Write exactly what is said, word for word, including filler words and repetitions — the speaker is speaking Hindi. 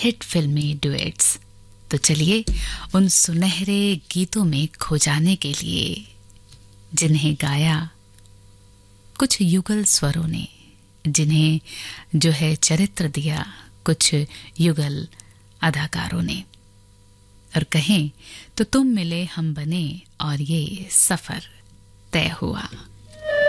हिट फिल्मी डुएट्स। तो चलिए उन सुनहरे गीतों में खो जाने के लिए जिन्हें गाया कुछ युगल स्वरों ने, जिन्हें जो है चरित्र दिया कुछ युगल अदाकारों ने, और कहें तो तुम मिले हम बने और ये सफर तय हुआ।